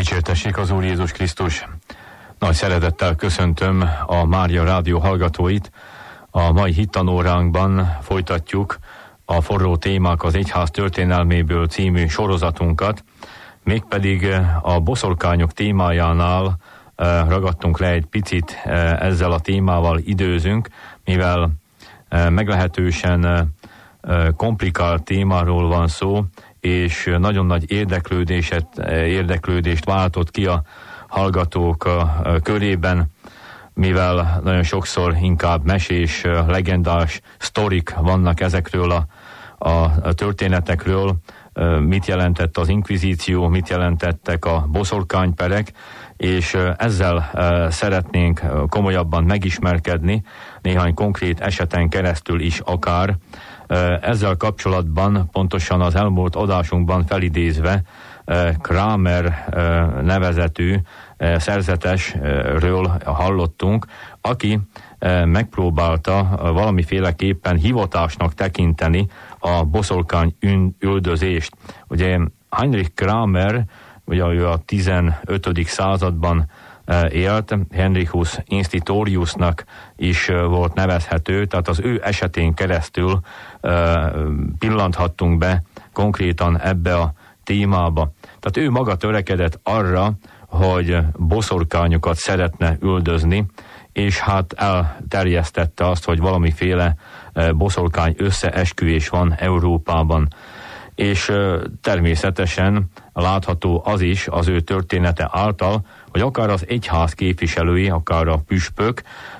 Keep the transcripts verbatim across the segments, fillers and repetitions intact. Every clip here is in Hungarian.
Dicsértessék az Úr Jézus Krisztus! Nagy szeretettel köszöntöm a Mária Rádió hallgatóit. A mai hittanóránkban folytatjuk a Forró témák az egyház történelméből című sorozatunkat, mégpedig a boszorkányok témájánál ragadtunk le egy picit, ezzel a témával időzünk, mivel meglehetősen komplikált témáról van szó, és nagyon nagy érdeklődést, érdeklődést váltott ki a hallgatók a körében, mivel nagyon sokszor inkább mesés, legendás sztorik vannak ezekről a, a történetekről, mit jelentett az inkvizíció, mit jelentettek a boszorkányperek, és ezzel szeretnénk komolyabban megismerkedni, néhány konkrét eseten keresztül is akár. Ezzel kapcsolatban pontosan az elmúlt adásunkban felidézve Kramer nevezetű szerzetesről hallottunk, aki megpróbálta valamiféleképpen hivatásnak tekinteni a boszorkány üldözést. Ugye Heinrich Kramer, ugye ő a tizenötödik században élt, Henricus Institoriusnak is volt nevezhető, tehát az ő esetén keresztül pillanthattunk be konkrétan ebbe a témába. Tehát ő maga törekedett arra, hogy boszorkányokat szeretne üldözni, és hát elterjesztette azt, hogy valamiféle boszorkány összeesküvés van Európában. És természetesen látható az is az ő története által, hogy akár az egyház képviselői, akár a püspök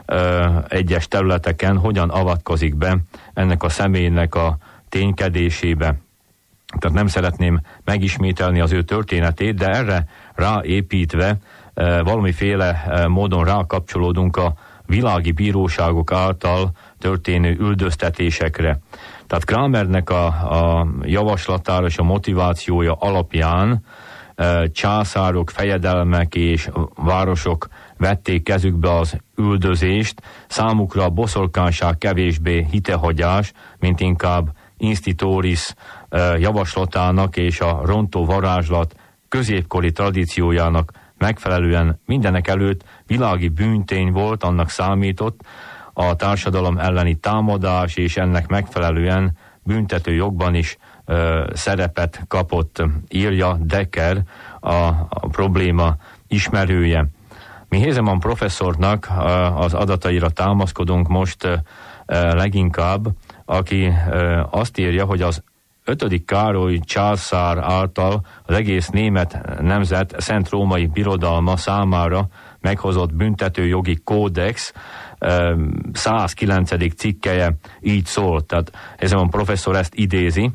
egyes területeken hogyan avatkozik be ennek a személynek a ténykedésébe. Tehát nem szeretném megismételni az ő történetét, de erre ráépítve valamiféle módon rákapcsolódunk a világi bíróságok által történő üldöztetésekre. Tehát Kramernek a, a javaslatára és a motivációja alapján e, császárok, fejedelmek és városok vették kezükbe az üldözést, számukra a boszorkányság kevésbé hitehagyás, mint inkább Institoris e, javaslatának és a rontó varázslat középkori tradíciójának megfelelően mindenek előtt világi bűntény volt, annak számított, a társadalom elleni támadás, és ennek megfelelően büntető jogban is ö, szerepet kapott, írja Decker, a, a probléma ismerője. Mi Hézemann professzornak ö, az adataira támaszkodunk most ö, leginkább, aki ö, azt írja, hogy az ötödik Károly császár által az egész német nemzet szent római birodalma számára meghozott büntetőjogi kódex százkilencedik cikkelye így szólt, tehát ez a professzor ezt idézi: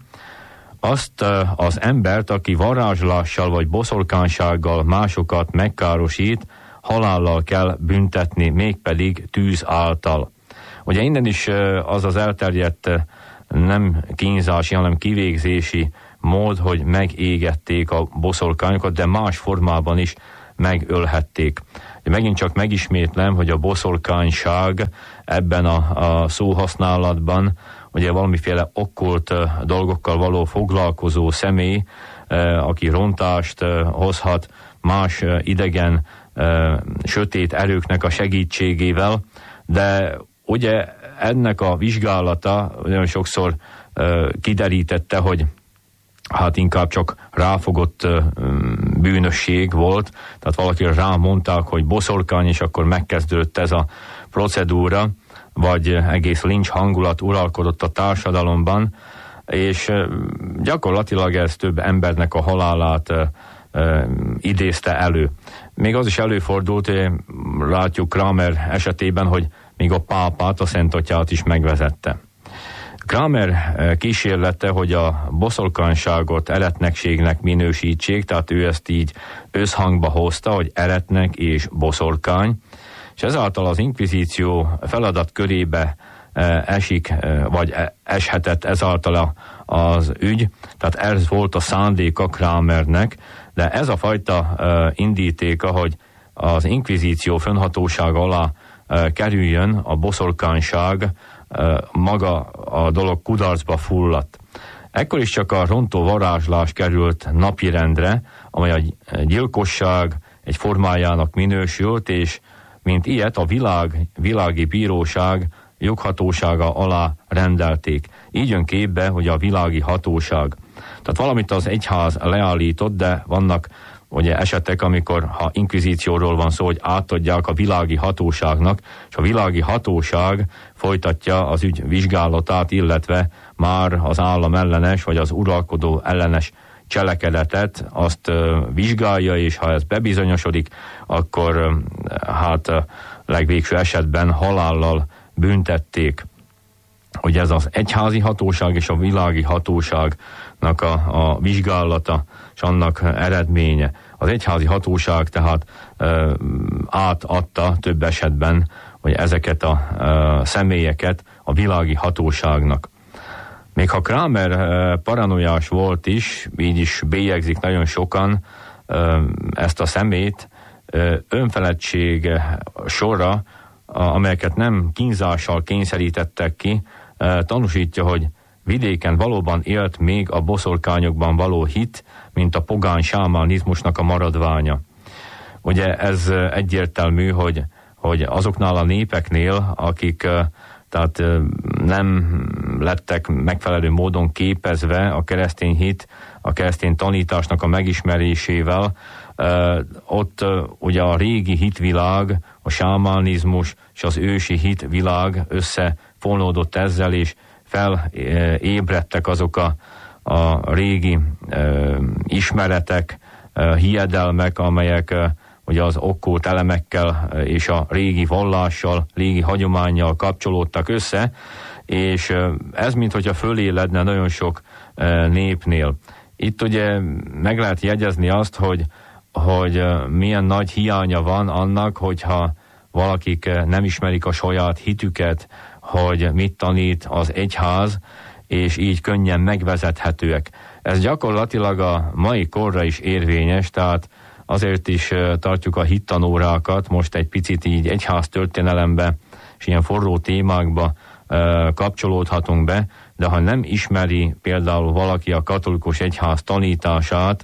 azt az embert, aki varázslással vagy boszorkánysággal másokat megkárosít, halállal kell büntetni, mégpedig tűz által. Ugye innen is az az elterjedt nem kínzási, hanem kivégzési mód, hogy megégették a boszorkányokat, de más formában is megölhették. Megint csak megismétlem, hogy a boszorkányság ebben a, a szóhasználatban ugye valamiféle okkult dolgokkal való foglalkozó személy, aki rontást hozhat más idegen sötét erőknek a segítségével, de ugye ennek a vizsgálata nagyon sokszor kiderítette, hogy hát inkább csak ráfogott bűnösség volt, tehát valakire rámondták, hogy boszorkány, és akkor megkezdődött ez a procedúra, vagy egész lincs hangulat uralkodott a társadalomban, és gyakorlatilag ez több embernek a halálát idézte elő. Még az is előfordult, hogy látjuk Kramer esetében, hogy még a pápát, a Szent Atyát is megvezette. Kramer kísérlete, hogy a boszorkányságot eretnekségnek minősítsék, tehát ő ezt így összhangba hozta, hogy eretnek és boszorkány, és ezáltal az inkvizíció feladat körébe esik, vagy eshetett ezáltal az ügy, tehát ez volt a szándéka Kramernek, de ez a fajta indítéka, hogy az inkvizíció fennhatósága alá kerüljön a boszorkányság, maga a dolog kudarcba fulladt. Ekkor is csak a rontó varázslás került napirendre, amely a gyilkosság egy formájának minősült, és mint ilyet a világ, világi bíróság joghatósága alá rendelték. Így jön képbe, hogy a világi hatóság. Tehát valamit az egyház leállított, de vannak ugye esetek, amikor ha inkvizícióról van szó, hogy átadják a világi hatóságnak, és a világi hatóság folytatja az ügy vizsgálatát, illetve már az állam ellenes, vagy az uralkodó ellenes cselekedetet azt uh, vizsgálja, és ha ez bebizonyosodik, akkor uh, hát uh, legvégső esetben halállal büntették. Hogy ez az egyházi hatóság és a világi hatóságnak a, a vizsgálata és annak eredménye. Az egyházi hatóság tehát uh, átadta több esetben, hogy ezeket a uh, személyeket a világi hatóságnak. Még ha Kramer uh, paranoiás volt is, így is bélyegzik nagyon sokan uh, ezt a szemét, uh, önfeledtség sorra, amelyeket nem kínzással kényszerítettek ki, tanúsítja, hogy vidéken valóban élt még a boszorkányokban való hit, mint a pogány sámánizmusnak a maradványa. Ugye ez egyértelmű, hogy, hogy azoknál a népeknél, akik tehát nem lettek megfelelő módon képezve a keresztény hit, a keresztény tanításnak a megismerésével, ott ugye a régi hitvilág, a sámánizmus és az ősi hitvilág összefonódott ezzel, és felébredtek azok a, a régi e, ismeretek, e, hiedelmek, amelyek e, ugye az okkult elemekkel és a régi vallással, régi hagyománnyal kapcsolódtak össze, és e, ez minthogyha föléledne nagyon sok e, népnél. Itt ugye meg lehet jegyezni azt, hogy hogy milyen nagy hiánya van annak, hogyha valakik nem ismerik a saját hitüket, hogy mit tanít az egyház, és így könnyen megvezethetőek. Ez gyakorlatilag a mai korra is érvényes, tehát azért is tartjuk a hittanórákat, most egy picit így egyház történelembe, és ilyen forró témákba kapcsolódhatunk be, de ha nem ismeri például valaki a katolikus egyház tanítását,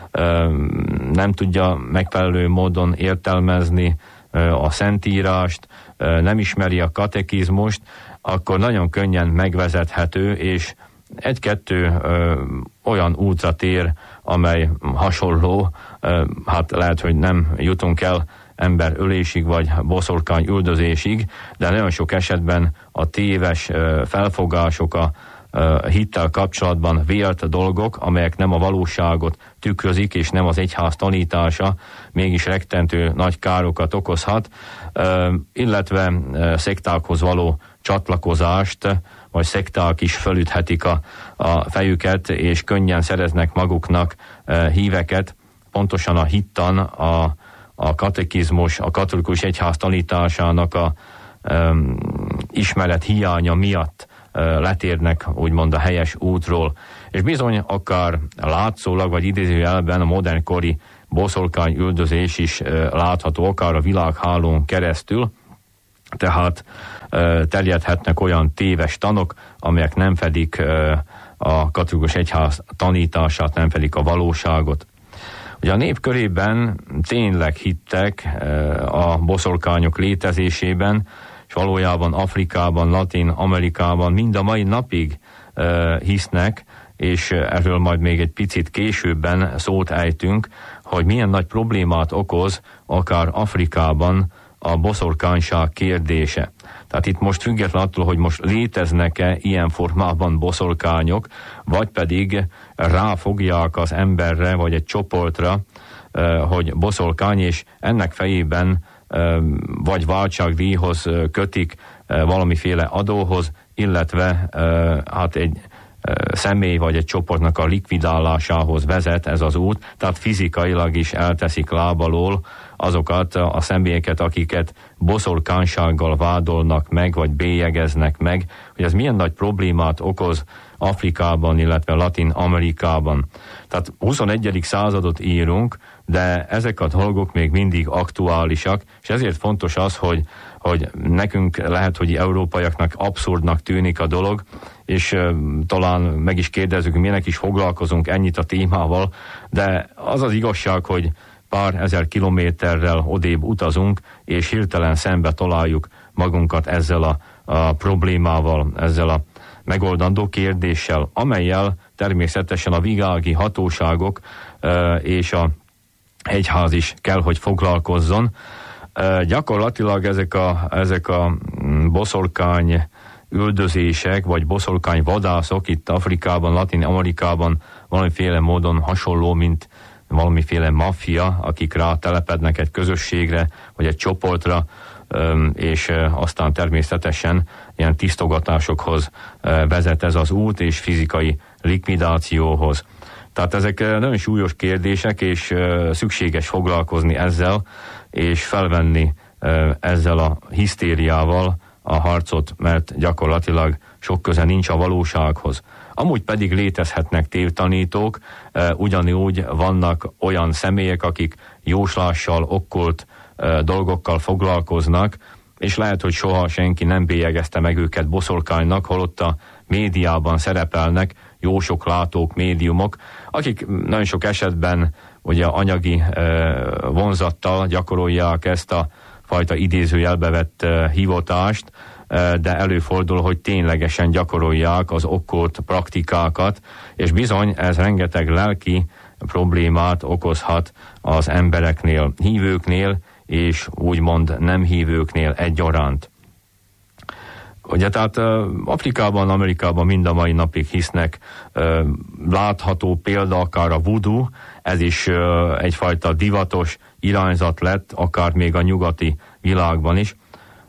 nem tudja megfelelő módon értelmezni a Szentírást, nem ismeri a katekizmust, akkor nagyon könnyen megvezethető, és egy-kettő olyan útra tér, amely hasonló, hát lehet, hogy nem jutunk el emberölésig, vagy boszorkány üldözésig, de nagyon sok esetben a téves felfogások, a hittel kapcsolatban vélt dolgok, amelyek nem a valóságot tükrözik, és nem az egyház tanítása, mégis rettentő nagy károkat okozhat, illetve szektákhoz való csatlakozást, vagy szekták is fölüthetik a, a fejüket, és könnyen szereznek maguknak híveket, pontosan a hittan, a, a katekizmus, a katolikus egyház tanításának a um, ismeret hiánya miatt letérnek úgymond a helyes útról, és bizony akár látszólag, vagy idézőjelben a modernkori boszorkány üldözés is látható, akár a világhálón keresztül, tehát terjedhetnek olyan téves tanok, amelyek nem fedik a katolikus egyház tanítását, nem fedik a valóságot. Ugye a nép körében tényleg hittek a boszorkányok létezésében, és valójában Afrikában, Latin Amerikában mind a mai napig uh, hisznek, és erről majd még egy picit későbben szót ejtünk, hogy milyen nagy problémát okoz akár Afrikában a boszorkányság kérdése. Tehát itt most független attól, hogy most léteznek-e ilyen formában boszorkányok, vagy pedig ráfogják az emberre, vagy egy csoportra, uh, hogy boszorkány, és ennek fejében vagy váltságdíjhoz kötik valamiféle adóhoz, illetve hát egy személy vagy egy csoportnak a likvidálásához vezet ez az út, tehát fizikailag is elteszik lábalól azokat a személyeket, akiket boszorkánysággal vádolnak meg, vagy bélyegeznek meg, hogy ez milyen nagy problémát okoz Afrikában, illetve Latin Amerikában. Tehát huszonegyedik századot írunk, de ezek a dolgok még mindig aktuálisak, és ezért fontos az, hogy, hogy nekünk lehet, hogy európaiaknak abszurdnak tűnik a dolog, és uh, talán meg is kérdezzük, minek is foglalkozunk ennyit a témával, de az az igazság, hogy pár ezer kilométerrel odébb utazunk, és hirtelen szembe találjuk magunkat ezzel a, a problémával, ezzel a megoldandó kérdéssel, amellyel természetesen a világi hatóságok uh, és a egyház is kell, hogy foglalkozzon. Uh, gyakorlatilag ezek a, ezek a boszorkány üldözések, vagy boszorkány vadászok itt Afrikában, Latin Amerikában valamiféle módon hasonló, mint valamiféle maffia, akik rátelepednek egy közösségre, vagy egy csoportra, és aztán természetesen ilyen tisztogatásokhoz vezet ez az út, és fizikai likvidációhoz. Tehát ezek nagyon súlyos kérdések, és szükséges foglalkozni ezzel, és felvenni ezzel a hisztériával a harcot, mert gyakorlatilag sok köze nincs a valósághoz. Amúgy pedig létezhetnek tévtanítók, ugyanúgy vannak olyan személyek, akik jóslással, okkult dolgokkal foglalkoznak, és lehet, hogy soha senki nem bélyegezte meg őket boszorkánynak, holott a médiában szerepelnek jósok, látók, médiumok, akik nagyon sok esetben ugye anyagi vonzattal gyakorolják ezt a fajta idézőjelbe vett hivatást, de előfordul, hogy ténylegesen gyakorolják az okkult praktikákat, és bizony ez rengeteg lelki problémát okozhat az embereknél, hívőknél, és úgymond nem hívőknél egyaránt. Ugye, tehát Afrikában, Amerikában mind a mai napig hisznek, látható példa akár a voodoo, ez is egyfajta divatos irányzat lett, akár még a nyugati világban is.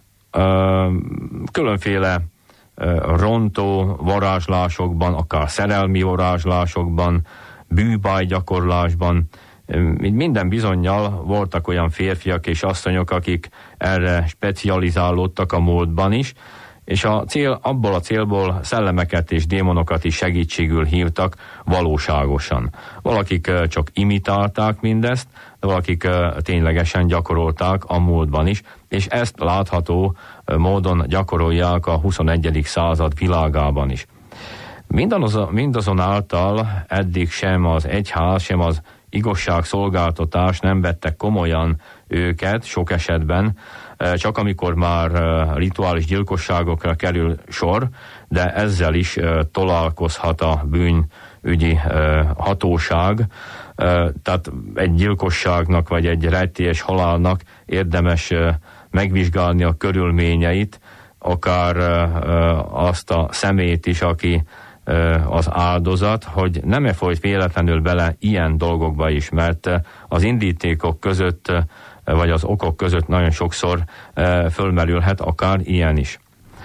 Különféle rontó varázslásokban, akár szerelmi varázslásokban, bűbájgyakorlásban, minden bizonnyal voltak olyan férfiak és asszonyok, akik erre specializálódtak a múltban is, és a cél, abból a célból szellemeket és démonokat is segítségül hívtak valóságosan. Valakik csak imitálták mindezt, de valakik ténylegesen gyakorolták a múltban is, és ezt látható módon gyakorolják a huszonegyedik század világában is. Mindazonáltal eddig sem az egyház, sem az igazságszolgáltatás nem vettek komolyan őket sok esetben, csak amikor már rituális gyilkosságokra kerül sor, de ezzel is találkozhat a bűnügyi hatóság. Tehát egy gyilkosságnak vagy egy rejtélyes halálnak érdemes megvizsgálni a körülményeit, akár azt a szemét is, aki az áldozat, hogy nem-e folyt véletlenül bele ilyen dolgokba is, mert az indítékok között, vagy az okok között nagyon sokszor fölmerülhet akár ilyen is.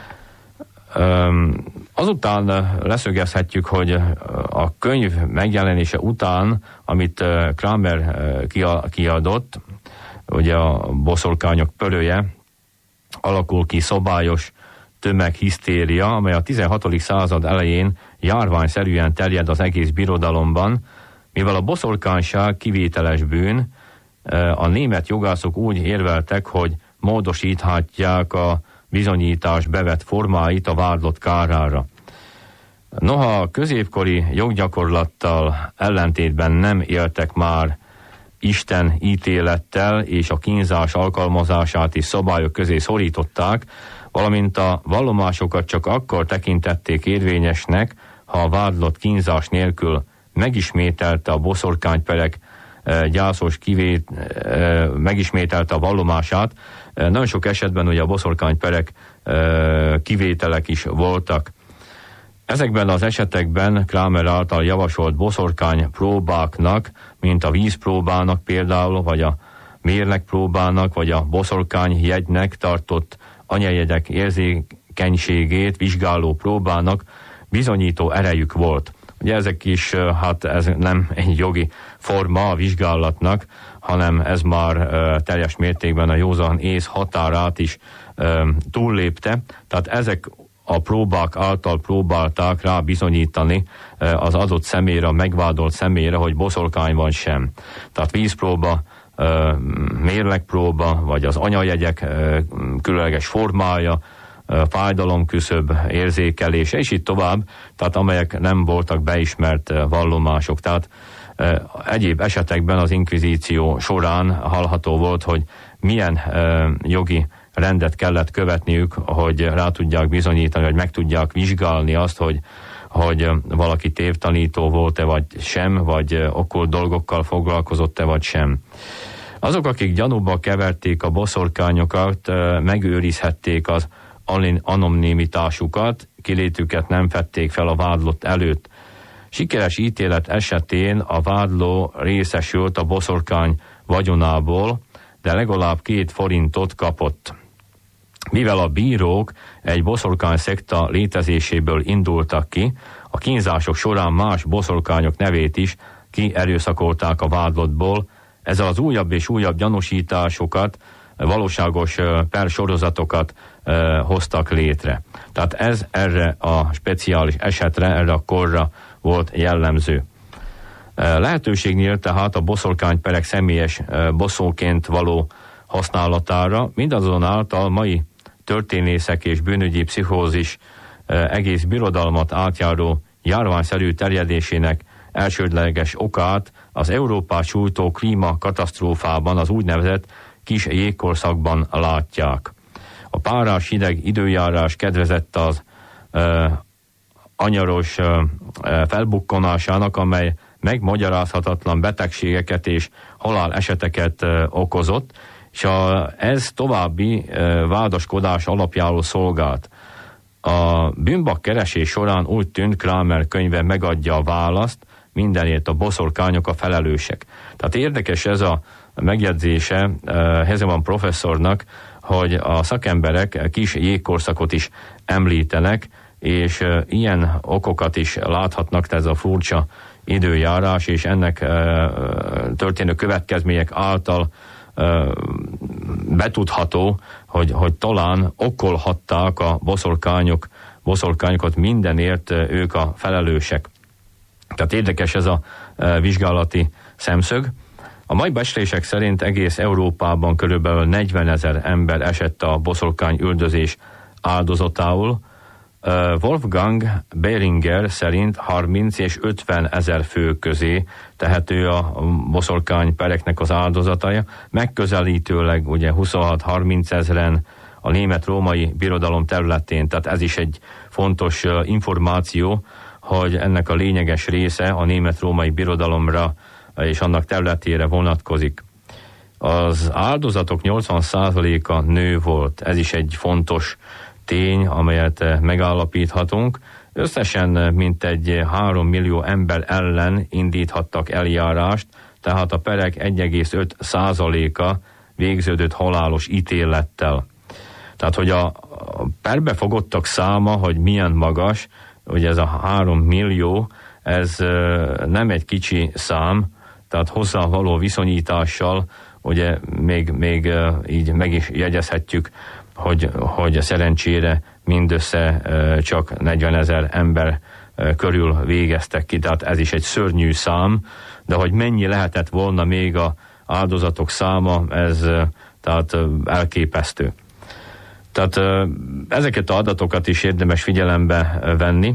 Azután leszögezhetjük, hogy a könyv megjelenése után, amit Kramer kiadott, ugye a boszorkányok pölője, alakul ki szobályos tömeghisztéria, amely a tizenhatodik század elején járványszerűen terjed az egész birodalomban, mivel a boszorkányság kivételes bűn, a német jogászok úgy érveltek, hogy módosíthatják a bizonyítás bevett formáit a vádlott kárára. Noha a középkori joggyakorlattal ellentétben nem éltek már Isten ítélettel, és a kínzás alkalmazását is szabályok közé szorították, valamint a vallomásokat csak akkor tekintették érvényesnek, ha a vádlott kínzás nélkül megismételte a boszorkányperek gyászos kivét, megismételte a vallomását. Nagyon sok esetben ugye a boszorkányperek kivételek is voltak. Ezekben az esetekben Kramer által javasolt boszorkány próbáknak, mint a vízpróbának például, vagy a mérleg próbának, vagy a boszorkány jegynek tartott anyajegyek érzékenységét vizsgáló próbának bizonyító erejük volt. Ugye ezek is, hát ez nem egy jogi forma a vizsgálatnak, hanem ez már uh, teljes mértékben a józan ész határát is uh, túllépte. Tehát ezek a próbák által próbálták rá bizonyítani az adott személyre, a megvádolt személyre, hogy boszorkány van sem. Tehát vízpróba, mérlegpróba, vagy az anyajegyek különleges formája, fájdalomküszöb érzékelése, és így tovább, tehát amelyek nem voltak beismert vallomások. Tehát egyéb esetekben az inkvizíció során hallható volt, hogy milyen jogi rendet kellett követniük, hogy rá tudják bizonyítani, hogy meg tudják vizsgálni azt, hogy, hogy valaki tévtanító volt-e vagy sem, vagy okkult dolgokkal foglalkozott-e vagy sem. Azok, akik gyanúba keverték a boszorkányokat, megőrizhették az anonimitásukat, kilétüket nem fedték fel a vádlott előtt. Sikeres ítélet esetén a vádló részesült a boszorkány vagyonából, de legalább két forintot kapott. Mivel a bírók egy boszorkány szekta létezéséből indultak ki, a kínzások során más boszorkányok nevét is kierőszakolták a vádlottból, ezzel az újabb és újabb gyanúsításokat, valóságos persorozatokat uh, hoztak létre. Tehát ez erre a speciális esetre, erre a korra volt jellemző. Uh, lehetőség nyílt tehát a boszorkányperek személyes uh, bosszóként való használatára, mindazonáltal mai történészek és bűnügyi pszichózis uh, egész birodalmat átjáró járványszerű terjedésének elsődleges okát az Európát sújtó klímakatasztrófában, az úgynevezett kis jégkorszakban látják. A párás hideg időjárás kedvezett az uh, anyaros uh, felbukkanásának, amely megmagyarázhatatlan betegségeket és haláleseteket uh, okozott, és a, ez további uh, vádaskodás alapjául szolgált. A bűnbak keresés során úgy tűnt, Kramer könyve megadja a választ, mindenért a boszorkányok a felelősek. Tehát érdekes ez a megjegyzése uh, Hezeman professzornak, hogy a szakemberek kis jégkorszakot is említenek, és uh, ilyen okokat is láthatnak, tehát ez a furcsa időjárás, és ennek uh, történő következmények által uh, betudható, hogy, hogy talán okolhatták a boszorkányok, boszorkányokat mindenért, uh, ők a felelősek. Tehát érdekes ez a uh, vizsgálati szemszög. A mai becslések szerint egész Európában körülbelül negyvenezer ember esett a boszorkány üldözés áldozatául. Wolfgang Behringer szerint harminc és ötven ezer fő közé tehető a boszorkány pereknek az áldozatája. Megközelítőleg ugye huszonhat-harminc ezeren a német-római birodalom területén, tehát ez is egy fontos információ, hogy ennek a lényeges része a német-római birodalomra és annak területére vonatkozik. Az áldozatok nyolcvan százaléka nő volt, ez is egy fontos tény, amelyet megállapíthatunk. Összesen mintegy három millió ember ellen indíthattak eljárást, tehát a perek egy egész öt százaléka végződött halálos ítélettel. Tehát, hogy a perbe fogottak száma, hogy milyen magas, hogy ez a három millió, ez nem egy kicsi szám, tehát hozzá való viszonyítással ugye még, még így meg is jegyezhetjük, hogy, hogy szerencsére mindössze csak negyvenezer ember körül végeztek ki, tehát ez is egy szörnyű szám, de hogy mennyi lehetett volna még a áldozatok száma, ez tehát elképesztő. Tehát ezeket az adatokat is érdemes figyelembe venni.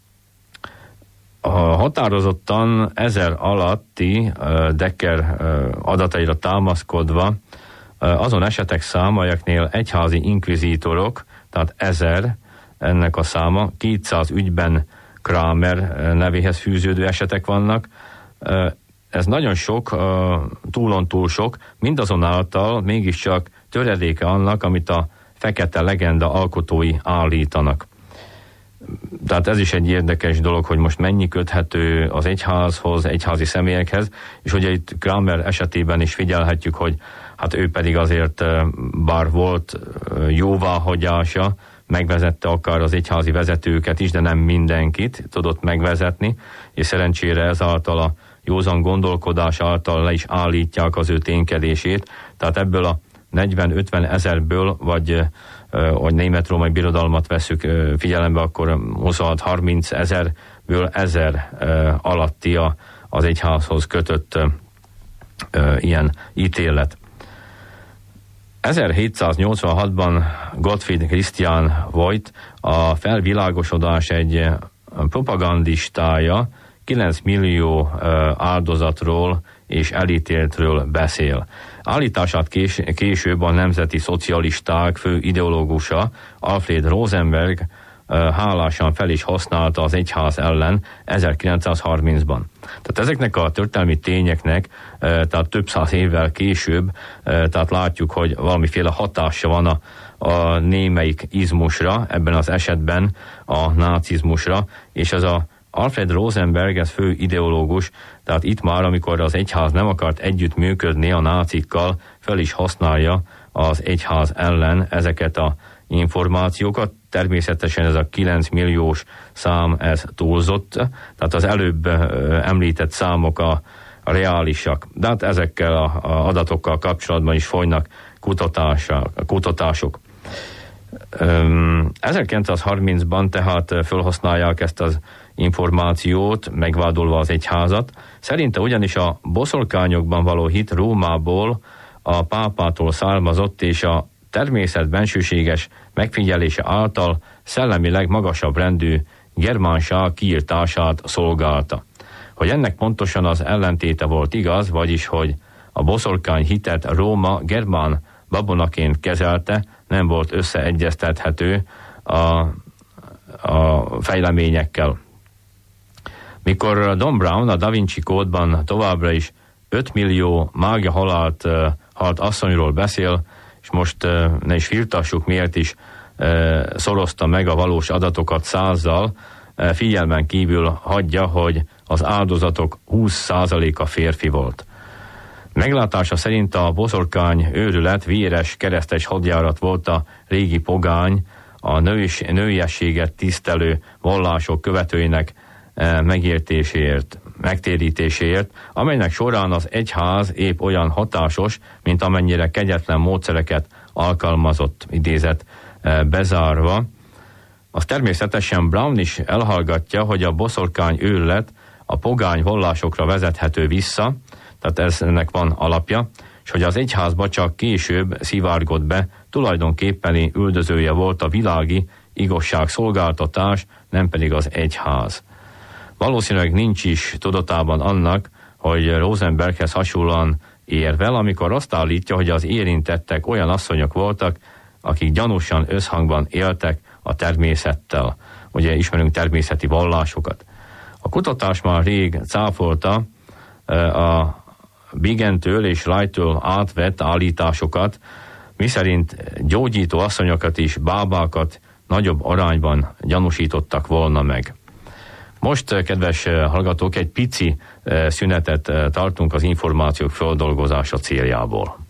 A határozottan ezer alatti Decker adataira támaszkodva azon esetek száma, amelyeknél egyházi inkvizítorok, tehát ezer ennek a száma, kétszáz ügyben Kramer nevéhez fűződő esetek vannak. Ez nagyon sok, túlon túl sok, mindazonáltal mégiscsak töredéke annak, amit a fekete legenda alkotói állítanak. Tehát ez is egy érdekes dolog, hogy most mennyi köthető az egyházhoz, egyházi személyekhez, és ugye itt Kramer esetében is figyelhetjük, hogy hát ő pedig azért, bár volt jóváhagyása, megvezette akár az egyházi vezetőket is, de nem mindenkit tudott megvezetni, és szerencsére ezáltal a józan gondolkodás által le is állítják az ő ténykedését, tehát ebből a negyven-ötven ezerből, vagy hogy német-római birodalmat veszük figyelembe, akkor huszonhat-harminc ezerből ezer alatti a, az egyházhoz kötött ilyen ítélet. ezerhétszáznyolcvanhatban Gottfried Christian Voigt, a felvilágosodás egy propagandistája, kilenc millió áldozatról és elítéltről beszél. Állítását kés, később a nemzeti szocialisták fő ideológusa Alfred Rosenberg hálásan fel is használta az egyház ellen ezerkilencszázharmincban. Tehát ezeknek a történelmi tényeknek, tehát több száz évvel később, tehát látjuk, hogy valamiféle hatása van a, a némelyik izmusra, ebben az esetben a nácizmusra, és ez a Alfred Rosenberg, ez fő ideológus, tehát itt már, amikor az egyház nem akart együtt működni a nácikkal, fel is használja az egyház ellen ezeket a információkat. Természetesen ez a kilenc milliós szám, ez túlzott, tehát az előbb említett számok a, a reálisak, de hát ezekkel a, a adatokkal kapcsolatban is folynak kutatások. ezerkilencszázharmincban tehát felhasználják ezt az információt, megvádolva az egyházat. Szerinte ugyanis a boszorkányokban való hit Rómából, a pápától származott, és a természet bensőséges megfigyelése által szellemileg magasabb rendű germánság kiirtását szolgálta. Hogy ennek pontosan az ellentéte volt igaz, vagyis hogy a boszorkány hitet Róma germán babonaként kezelte, nem volt összeegyeztethető a, a fejleményekkel. Mikor Don Brown a Da Vinci kódban továbbra is öt millió mágia halált uh, halt asszonyról beszél, és most uh, ne is firtassuk, miért is uh, szorozta meg a valós adatokat százzal, uh, figyelmen kívül hagyja, hogy az áldozatok húsz százaléka férfi volt. Meglátása szerint a boszorkány őrület véres keresztes hadjárat volt a régi pogány, a nős, nőiességet tisztelő vallások követőinek megértéséért, megtérítéséért, amelynek során az egyház épp olyan hatásos, mint amennyire kegyetlen módszereket alkalmazott, idézet bezárva. Az természetesen Brown is elhallgatja, hogy a boszorkány őrület a pogány vallásokra vezethető vissza, tehát ennek van alapja, és hogy az egyházba csak később szivárgott be, tulajdonképpeni üldözője volt a világi igazságszolgáltatás, nem pedig az egyház. Valószínűleg nincs is tudatában annak, hogy Rosenberghez hasonlóan érvel, amikor azt állítja, hogy az érintettek olyan asszonyok voltak, akik gyanúsan összhangban éltek a természettel. Ugye ismerünk természeti vallásokat. A kutatás már rég cáfolta a Bigentől és Wright-től átvett állításokat, miszerint gyógyító asszonyokat és bábákat nagyobb arányban gyanúsítottak volna meg. Most, kedves hallgatók, egy pici szünetet tartunk az információk feldolgozása céljából.